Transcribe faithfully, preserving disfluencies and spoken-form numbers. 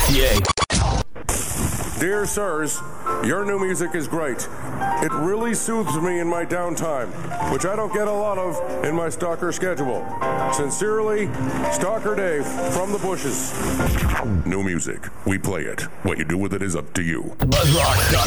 T A. Dear sirs, your new music is great. It really soothes me in my downtime, which I don't get a lot of in my stalker schedule. Sincerely, Stalker Dave from the bushes. New music. We play it. What you do with it is up to you. Buzzrock dot